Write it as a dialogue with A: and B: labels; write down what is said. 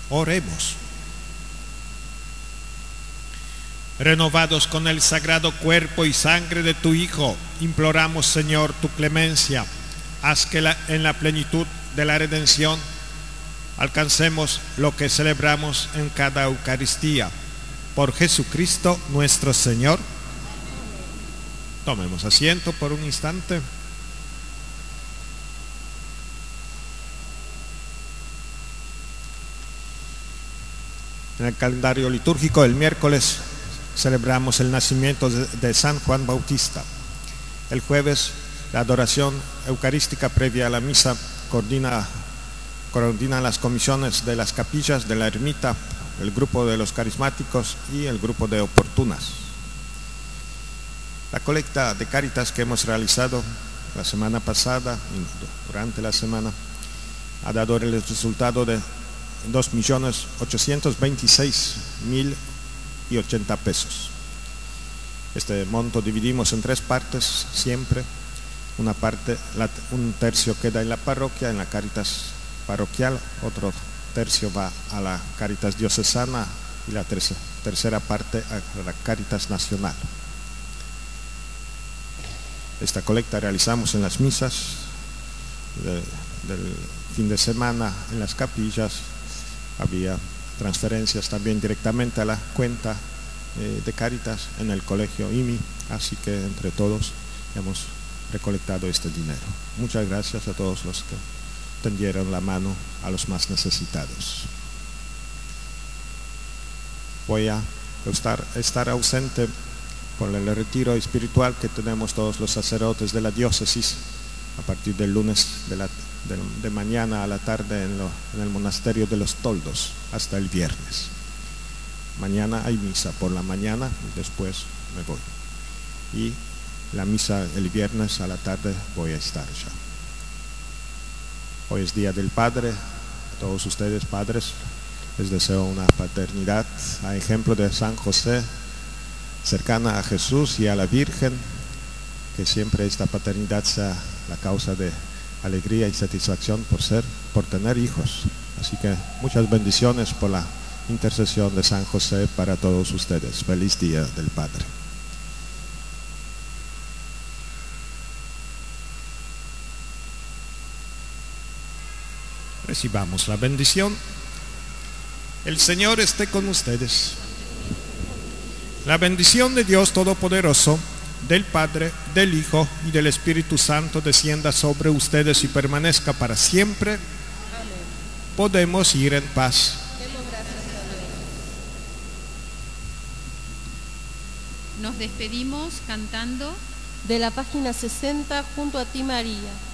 A: Oremos. Renovados con el sagrado cuerpo y sangre de tu Hijo, imploramos, Señor, tu clemencia. Haz que en la plenitud de la redención alcancemos lo que celebramos en cada Eucaristía. Por Jesucristo nuestro Señor. Tomemos asiento por un instante. En el calendario litúrgico, el miércoles celebramos el nacimiento de San Juan Bautista. El jueves, la adoración eucarística previa a la misa coordina las comisiones de las capillas de la ermita, el grupo de los carismáticos y el grupo de oportunas. La colecta de Cáritas que hemos realizado la semana pasada y durante la semana ha dado el resultado de 2.826.080 pesos. Este monto dividimos en 3 partes siempre. Una parte, un tercio queda en la parroquia, en la Cáritas parroquial, otro tercio va a la Cáritas diocesana y la tercera parte a la Cáritas nacional. Esta colecta realizamos en las misas del fin de semana, en las capillas. Había transferencias también directamente a la cuenta de Cáritas en el colegio IMI, así que entre todos hemos recolectado este dinero. Muchas gracias a todos los que tendieron la mano a los más necesitados. Voy a estar ausente por el retiro espiritual que tenemos todos los sacerdotes de la diócesis a partir del lunes de mañana a la tarde en el monasterio de los Toldos hasta el viernes. Mañana hay misa por la mañana y después me voy. Y la misa el viernes a la tarde voy a estar ya. Hoy es Día del Padre. A todos ustedes, padres, les deseo una paternidad a ejemplo de San José, cercana a Jesús y a la Virgen, que siempre esta paternidad sea la causa de alegría y satisfacción por tener hijos. Así que muchas bendiciones por la intercesión de San José para todos ustedes. Feliz Día del Padre. Recibamos la bendición. El Señor esté con ustedes. La bendición de Dios Todopoderoso, del Padre, del Hijo y del Espíritu Santo descienda sobre ustedes y permanezca para siempre. Amén. Podemos ir en paz.
B: Demos gracias a Dios. Nos despedimos cantando
C: de la página 60, Junto a ti, María.